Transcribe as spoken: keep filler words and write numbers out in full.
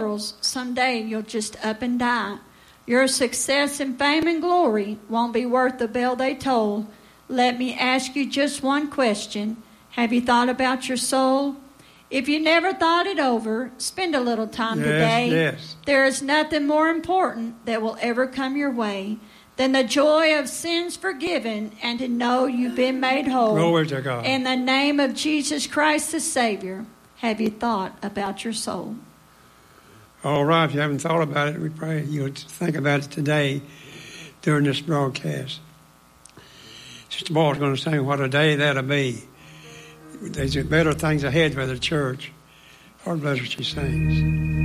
mortals, someday you'll just up and die. Your success and fame and glory won't be worth the bell they toll. Let me ask you just one question. Have you thought about your soul? If you never thought it over, spend a little time yes, today. Yes. There is nothing more important that will ever come your way than the joy of sins forgiven and to know you've been made whole. Glory to God. In the name of Jesus Christ the Savior, have you thought about your soul? All right, if you haven't thought about it, we pray you'll think about it today during this broadcast. Sister Ball's going to sing What a Day That'll Be. There's better things ahead for the church. Lord bless her, she sings.